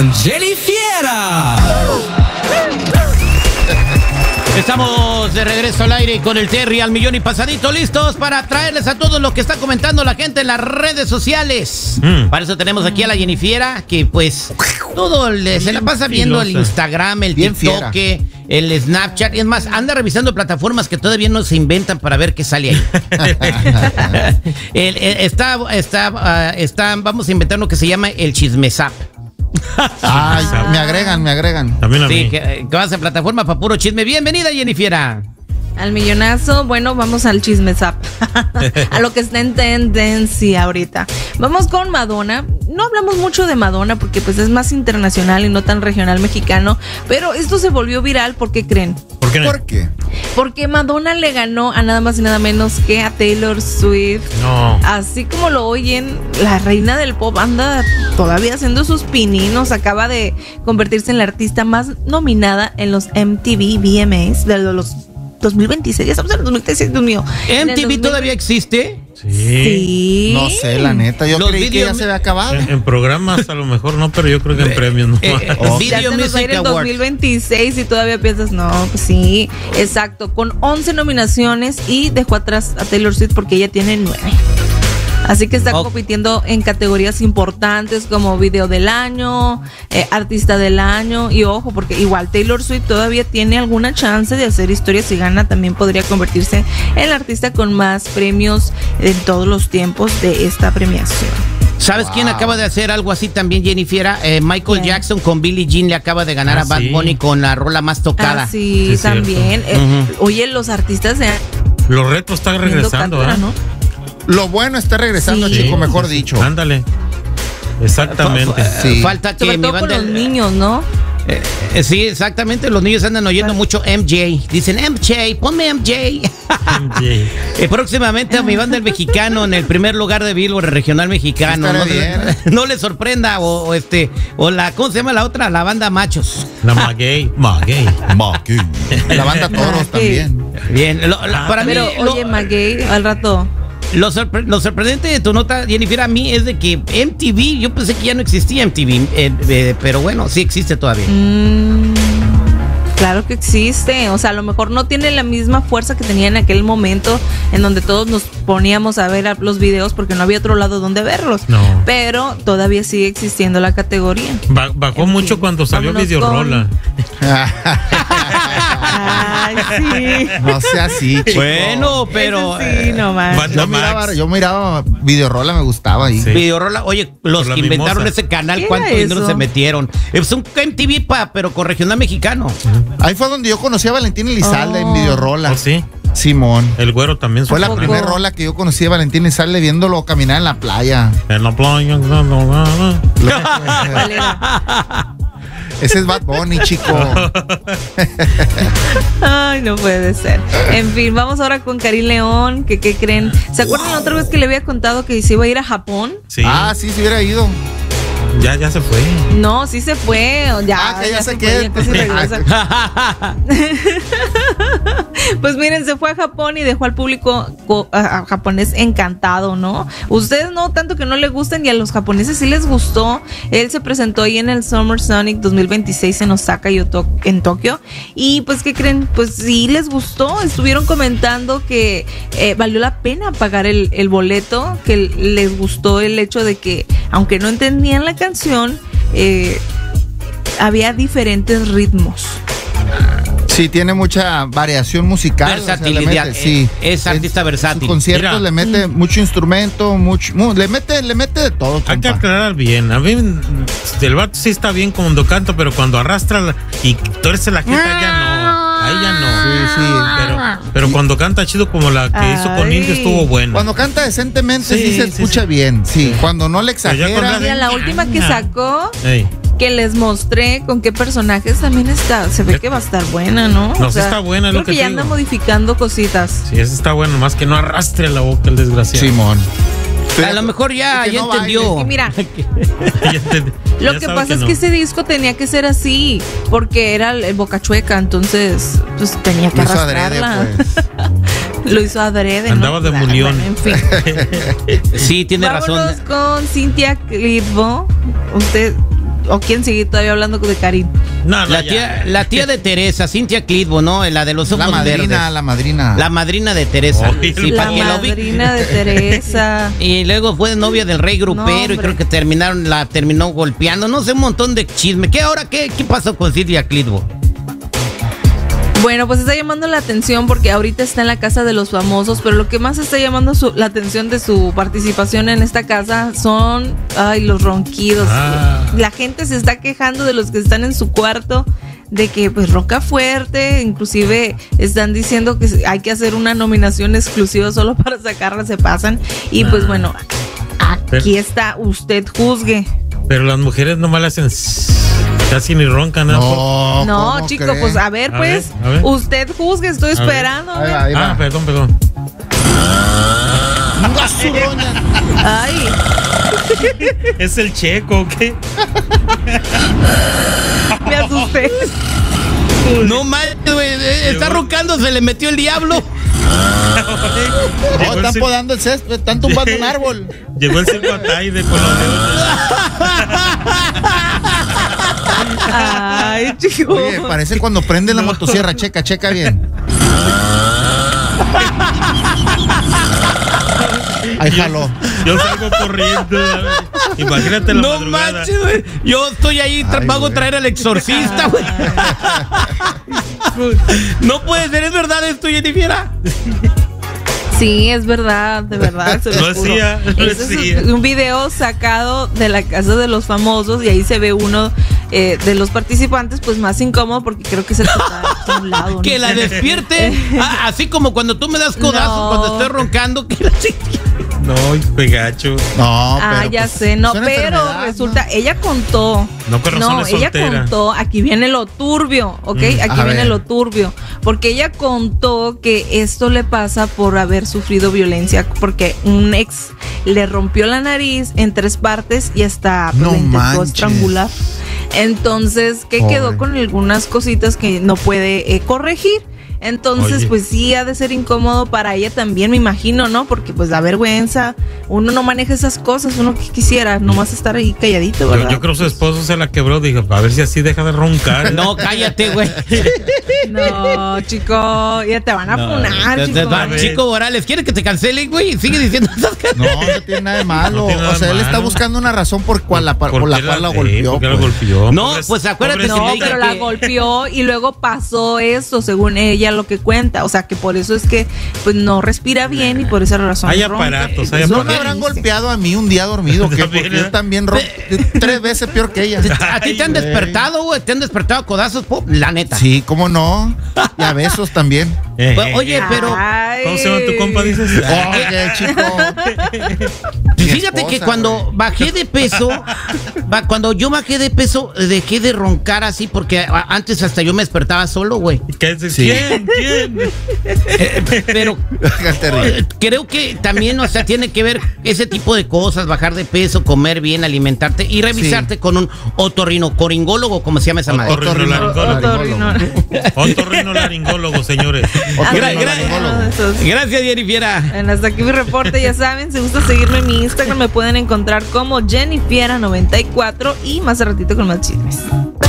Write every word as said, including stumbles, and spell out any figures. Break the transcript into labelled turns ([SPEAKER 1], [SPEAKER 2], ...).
[SPEAKER 1] con Jenny Fiera.
[SPEAKER 2] Estamos de regreso al aire con el Terry al millón y pasadito, listos para traerles a todos lo que está comentando la gente en las redes sociales. Mm. Para eso tenemos aquí a la Jenny Fiera, que pues todo le, se la pasa viendo el Instagram, el bien TikTok, fiera. El Snapchat, y es más, anda revisando plataformas que todavía no se inventan para ver qué sale ahí. el, el, está, está, uh, está, vamos a inventar lo que se llama el chismezap.
[SPEAKER 3] Ay, me agregan, me agregan.
[SPEAKER 2] También a mí. Sí, que, que vas a plataforma para puro chisme. Bienvenida, Jenny Fiera.
[SPEAKER 4] Al millonazo, bueno, vamos al chismezap. A lo que está en tendencia ahorita. Vamos con Madonna. No hablamos mucho de Madonna porque pues es más internacional y no tan regional mexicano, pero esto se volvió viral, ¿por qué creen?
[SPEAKER 3] ¿Por qué? ¿Por qué?
[SPEAKER 4] Porque Madonna le ganó a nada más y nada menos que a Taylor Swift.
[SPEAKER 2] No.
[SPEAKER 4] Así como lo oyen, la reina del pop anda todavía haciendo sus pininos. Acaba de convertirse en la artista más nominada en los M T V V M As de los dos mil veintiséis, ya estamos en el dos mil veintiséis, Dios mío.
[SPEAKER 2] ¿M T V todavía existe?
[SPEAKER 4] Sí. sí.
[SPEAKER 3] No sé, la neta, yo los creí que ya se había acabado.
[SPEAKER 5] En, en programas a lo mejor no, pero yo creo que en premios no.
[SPEAKER 4] Eh, eh, oh. Ya se nos va a ir en dos mil veintiséis y todavía piensas, no, pues sí, exacto, con once nominaciones y dejó atrás a Taylor Swift porque ella tiene nueve. Así que está oh. compitiendo en categorías importantes como video del año, eh, artista del año, y ojo, porque igual Taylor Swift todavía tiene alguna chance de hacer historia. Si gana, también podría convertirse en la artista con más premios en todos los tiempos de esta premiación.
[SPEAKER 2] ¿Sabes wow. quién acaba de hacer algo así también, Jenny Fiera? Eh, Michael yeah. Jackson con Billie Jean le acaba de ganar ah, a Bad sí. Bunny con la rola más tocada.
[SPEAKER 4] Ah, sí, sí también. Eh, uh-huh. Oye, los artistas de...
[SPEAKER 5] Los retos están regresando, ¿eh? ¿no?
[SPEAKER 3] Lo bueno está regresando, sí, chico, mejor sí, dicho.
[SPEAKER 5] Ándale. Exactamente.
[SPEAKER 4] Sí.
[SPEAKER 2] Falta que
[SPEAKER 4] sobre todo con los niños, ¿no?
[SPEAKER 2] Eh, eh, sí, exactamente. Los niños andan oyendo mucho M J. Dicen M J, ponme M J. M J. eh, próximamente a mi banda el mexicano en el primer lugar de Billboard regional mexicano. No, no le sorprenda o, o este o la ¿cómo se llama la otra? La banda Machos.
[SPEAKER 5] La Maguey. Maguey.
[SPEAKER 3] Maguey. La banda Toros también.
[SPEAKER 2] Bien. Lo, lo, para
[SPEAKER 4] Pero
[SPEAKER 2] mí,
[SPEAKER 4] oye,
[SPEAKER 2] lo,
[SPEAKER 4] Maguey, al rato.
[SPEAKER 2] Lo, sorpre lo sorprendente de tu nota, Jennifer, a mí es de que M T V, yo pensé que ya no existía M T V, eh, eh, pero bueno, sí existe todavía.
[SPEAKER 4] Mm, claro que existe, o sea, a lo mejor no tiene la misma fuerza que tenía en aquel momento en donde todos nos poníamos a ver los videos porque no había otro lado donde verlos,
[SPEAKER 5] no.
[SPEAKER 4] Pero todavía sigue existiendo la categoría.
[SPEAKER 5] Ba bajó en mucho fin. Cuando salió Videorola.
[SPEAKER 4] Con... Ay, sí.
[SPEAKER 3] No sea así, chico.
[SPEAKER 2] Bueno, pero
[SPEAKER 4] sí, no más.
[SPEAKER 3] Yo miraba, yo miraba Videorola, me gustaba ahí.
[SPEAKER 2] Sí. Videorola, oye, los que inventaron ese canal, ¿cuánto dinero se metieron? Es un M T V pa, pero con regional mexicano.
[SPEAKER 3] Ahí fue donde yo conocí a Valentín Elizalde oh. en Videorola.
[SPEAKER 5] ¿Oh, sí?
[SPEAKER 3] Simón.
[SPEAKER 5] El güero también.
[SPEAKER 3] Fue la primera rola que yo conocí a Valentín Elizalde viéndolo caminar en la playa.
[SPEAKER 5] En la playa. No, no, no, no.
[SPEAKER 3] Ese es Bad Bunny, chico.
[SPEAKER 4] Ay, no puede ser. En fin, vamos ahora con Karim León. ¿Qué, qué creen? ¿Se acuerdan wow. la otra vez que le había contado que se iba a ir a Japón?
[SPEAKER 5] Sí.
[SPEAKER 3] Ah, sí, se hubiera ido.
[SPEAKER 5] Ya, ya se fue.
[SPEAKER 4] No, sí se fue. Ya,
[SPEAKER 3] ah, que ya, ya se, se
[SPEAKER 4] queda. Pues miren, se fue a Japón y dejó al público a japonés encantado, ¿no? Ustedes no, tanto que no le gustan, y a los japoneses sí les gustó. Él se presentó ahí en el Summer Sonic dos mil veintiséis en Osaka y en Tokio. Y pues, ¿qué creen? Pues sí les gustó. Estuvieron comentando que eh, valió la pena pagar el, el boleto, que les gustó el hecho de que, aunque no entendían la canción, eh, había diferentes ritmos.
[SPEAKER 3] Sí, tiene mucha variación musical.
[SPEAKER 2] Versatilidad. O sea, sí, es, es artista versátil.
[SPEAKER 3] En conciertos Mira. le mete mm. mucho instrumento, mucho, mu le mete, le mete de todo.
[SPEAKER 5] Hay
[SPEAKER 3] compa.
[SPEAKER 5] que aclarar bien. A mí el vato sí está bien cuando canta, pero cuando arrastra la, y tuerce la jeta ya no. Ahí ya no.
[SPEAKER 3] Sí, sí.
[SPEAKER 5] Pero, pero cuando canta chido como la que Ay. hizo con Indio estuvo bueno.
[SPEAKER 3] Cuando canta decentemente sí, sí se sí, escucha sí. bien. Sí. sí. Cuando no le exagera.
[SPEAKER 4] Mira, la última que sacó, Ey. que les mostré con qué personajes también está. Se ve que va a estar buena, ¿no?
[SPEAKER 5] No, o sea, sí está buena.
[SPEAKER 4] Creo
[SPEAKER 5] lo que,
[SPEAKER 4] que ya anda modificando cositas.
[SPEAKER 5] Sí, esa está buena, más que no arrastre la boca el desgraciado.
[SPEAKER 3] Simón.
[SPEAKER 2] Sí, a lo mejor ya, ya no entendió.
[SPEAKER 4] Es que mira, lo que pasa que es no. que ese disco tenía que ser así, porque era el Boca Chueca, entonces pues tenía que
[SPEAKER 3] lo
[SPEAKER 4] arrastrarla.
[SPEAKER 3] Hizo adrede,
[SPEAKER 4] pues. Lo hizo adrede.
[SPEAKER 5] Andaba
[SPEAKER 4] ¿no?
[SPEAKER 5] de mulión.
[SPEAKER 4] Bueno, en fin.
[SPEAKER 2] Sí, tiene
[SPEAKER 4] Vámonos
[SPEAKER 2] razón.
[SPEAKER 4] con Cintia Clitbo. Usted ¿O quién sigue todavía hablando de Karim?
[SPEAKER 5] No, no,
[SPEAKER 2] La
[SPEAKER 5] ya.
[SPEAKER 2] tía, la tía de Teresa, Cintia Clitbo, ¿no? La de los ojos
[SPEAKER 3] La madrina,
[SPEAKER 2] verdes.
[SPEAKER 3] la madrina.
[SPEAKER 2] La madrina de Teresa.
[SPEAKER 5] Oye,
[SPEAKER 2] Sí,
[SPEAKER 4] La
[SPEAKER 2] para que lo vi-
[SPEAKER 4] madrina de Teresa.
[SPEAKER 2] Y luego fue novia del rey grupero
[SPEAKER 4] No,
[SPEAKER 2] y
[SPEAKER 4] hombre.
[SPEAKER 2] creo que terminaron, la terminó golpeando. No sé, un montón de chisme. ¿Qué ahora qué, qué pasó con Cintia Clitbo?
[SPEAKER 4] Bueno, pues está llamando la atención porque ahorita está en la casa de los famosos, pero lo que más está llamando su- la atención de su participación en esta casa son, ay, los ronquidos.
[SPEAKER 5] Ah.
[SPEAKER 4] La gente se está quejando de los que están en su cuarto, de que pues ronca fuerte, inclusive están diciendo que hay que hacer una nominación exclusiva solo para sacarla, se pasan. Y pues
[SPEAKER 5] Ah.
[SPEAKER 4] bueno, aquí está, usted juzgue.
[SPEAKER 5] Pero las mujeres nomás le hacen sss, casi ni roncan, ¿no?
[SPEAKER 3] No,
[SPEAKER 4] No,
[SPEAKER 3] ¿cómo
[SPEAKER 4] chico,
[SPEAKER 3] cree?
[SPEAKER 4] pues a ver,
[SPEAKER 5] A
[SPEAKER 4] pues,
[SPEAKER 5] ver, a ver.
[SPEAKER 4] usted juzgue, estoy
[SPEAKER 5] ver.
[SPEAKER 4] esperando. a
[SPEAKER 3] Ahí
[SPEAKER 4] ver.
[SPEAKER 3] va, ahí
[SPEAKER 5] Ah,
[SPEAKER 3] va.
[SPEAKER 5] perdón, perdón.
[SPEAKER 3] Una zurroña.
[SPEAKER 4] Ay,
[SPEAKER 5] ¿Es el checo o qué?
[SPEAKER 4] me asusté.
[SPEAKER 2] No mal, güey. eh, Está roncando, se le metió el diablo.
[SPEAKER 3] No,
[SPEAKER 5] Llegó el
[SPEAKER 3] están
[SPEAKER 5] cir-
[SPEAKER 3] podando el césped, están tumbando un árbol.
[SPEAKER 5] Llegó el circo Ataide con los dedos.
[SPEAKER 4] Ay, chico.
[SPEAKER 3] Oye, parece cuando prende la motosierra. Checa, checa bien. Ahí jaló.
[SPEAKER 5] Yo salgo corriendo. Imagínate la
[SPEAKER 2] No
[SPEAKER 5] madrugada.
[SPEAKER 2] manches, güey. Yo estoy ahí, tra-
[SPEAKER 3] Ay,
[SPEAKER 2] pago
[SPEAKER 3] güey.
[SPEAKER 2] traer al exorcista, güey. No puede ser, ¿es verdad esto, Jennifiera?
[SPEAKER 4] Sí, es verdad, de verdad. Se
[SPEAKER 5] Lo
[SPEAKER 4] lo juro.
[SPEAKER 5] hacía, lo
[SPEAKER 4] Ese
[SPEAKER 5] hacía.
[SPEAKER 4] es un video sacado de la casa de los famosos y ahí se ve uno eh, de los participantes pues más incómodo porque creo que es el que está a un lado. ¿no?
[SPEAKER 2] Que la despierte. Ah, así como cuando tú me das codazos
[SPEAKER 4] No.
[SPEAKER 2] cuando estoy roncando. Que la
[SPEAKER 5] No, pegacho.
[SPEAKER 3] No,
[SPEAKER 4] Ah,
[SPEAKER 3] pero,
[SPEAKER 4] ya
[SPEAKER 3] pues,
[SPEAKER 4] sé, no,
[SPEAKER 3] es una
[SPEAKER 4] pero
[SPEAKER 3] enfermedad,
[SPEAKER 4] resulta,
[SPEAKER 3] ¿no?
[SPEAKER 4] ella contó.
[SPEAKER 5] No, con razón
[SPEAKER 4] No,
[SPEAKER 5] es
[SPEAKER 4] ella
[SPEAKER 5] soltera.
[SPEAKER 4] contó, aquí viene lo turbio, ¿ok?
[SPEAKER 5] Mm,
[SPEAKER 4] Aquí
[SPEAKER 3] a
[SPEAKER 4] viene
[SPEAKER 3] ver.
[SPEAKER 4] lo turbio. Porque ella contó que esto le pasa por haber sufrido violencia, porque un ex le rompió la nariz en tres partes y hasta pues,
[SPEAKER 3] No
[SPEAKER 4] la intentó
[SPEAKER 3] manches.
[SPEAKER 4] estrangular. Entonces, que
[SPEAKER 3] Pobre.
[SPEAKER 4] quedó con algunas cositas que no puede eh, corregir. Entonces,
[SPEAKER 5] Oye.
[SPEAKER 4] pues sí, ha de ser incómodo para ella también, me imagino, ¿no? Porque pues da vergüenza, uno no maneja esas cosas, uno que quisiera nomás estar ahí calladito,
[SPEAKER 5] Yo,
[SPEAKER 4] ¿verdad?
[SPEAKER 5] yo creo que su esposo se la quebró. Dijo, a ver si así deja de roncar.
[SPEAKER 2] No, cállate, güey.
[SPEAKER 4] No, chico, ya te van a funar,
[SPEAKER 2] Te- te-
[SPEAKER 4] chico.
[SPEAKER 2] va, Chico Morales, ¿quieres que te cancelen, güey? Sigue diciendo esas cosas.
[SPEAKER 3] No, no tiene nada de malo.
[SPEAKER 5] No tiene nada
[SPEAKER 3] o sea,
[SPEAKER 5] de
[SPEAKER 3] él está
[SPEAKER 5] malo.
[SPEAKER 3] buscando una razón por, cual la, por, la
[SPEAKER 5] qué
[SPEAKER 3] cual la
[SPEAKER 5] eh,
[SPEAKER 3] golpeó.
[SPEAKER 5] ¿por qué la
[SPEAKER 3] pues.
[SPEAKER 5] golpeó?
[SPEAKER 2] No,
[SPEAKER 5] Pobres-
[SPEAKER 2] pues, acuérdate,
[SPEAKER 5] pobrecita.
[SPEAKER 4] No,
[SPEAKER 2] diga
[SPEAKER 4] pero la
[SPEAKER 2] que-
[SPEAKER 4] golpeó y luego pasó eso, según ella lo que cuenta. O sea, que por eso es que pues no respira bien y por esa razón.
[SPEAKER 5] Hay
[SPEAKER 4] ronca.
[SPEAKER 5] aparatos, hay
[SPEAKER 4] Es
[SPEAKER 3] ¿No
[SPEAKER 4] lo
[SPEAKER 3] me
[SPEAKER 4] que
[SPEAKER 3] habrán
[SPEAKER 4] dice.
[SPEAKER 3] golpeado a mí un día dormido? ¿Qué?
[SPEAKER 5] También,
[SPEAKER 3] Porque
[SPEAKER 5] ¿eh?
[SPEAKER 3] yo también rom- tres veces peor que ella.
[SPEAKER 2] A ti te han
[SPEAKER 3] Güey.
[SPEAKER 2] despertado, güey. Te han despertado a codazos, po, la neta.
[SPEAKER 3] Sí, cómo no. Y a besos también.
[SPEAKER 5] Eh,
[SPEAKER 2] Pues,
[SPEAKER 5] eh,
[SPEAKER 2] oye,
[SPEAKER 5] eh.
[SPEAKER 2] pero
[SPEAKER 4] Ay.
[SPEAKER 5] ¿Cómo se llama tu compa? Dices.
[SPEAKER 3] Oye, chico. Mi
[SPEAKER 2] fíjate que
[SPEAKER 3] esposa,
[SPEAKER 2] cuando
[SPEAKER 3] güey.
[SPEAKER 2] bajé de peso, va, cuando yo bajé de peso, dejé de roncar así porque a- antes hasta yo me despertaba solo, güey.
[SPEAKER 5] ¿Qué es?
[SPEAKER 3] Sí.
[SPEAKER 5] ¿Quién? ¿Quién?
[SPEAKER 2] Pero
[SPEAKER 3] Te ríes.
[SPEAKER 2] eh, creo que también, o sea, tiene que ver ese tipo de cosas, bajar de peso, comer bien, alimentarte y revisarte con un otorrinocoringólogo, como se llama esa madre.
[SPEAKER 5] Otorrinolaringólogo.
[SPEAKER 4] Otorrino-
[SPEAKER 5] Otorrinolaringólogo, señores.
[SPEAKER 2] Gra- gra-
[SPEAKER 3] Otorrinolaringólogo.
[SPEAKER 4] Esos-
[SPEAKER 2] Gracias, Jennifiera.
[SPEAKER 4] Bueno, hasta aquí mi reporte, ya saben, si gusta seguirme en mi Instagram me pueden encontrar como Jennifiera noventa y cuatro y más a ratito con más chismes.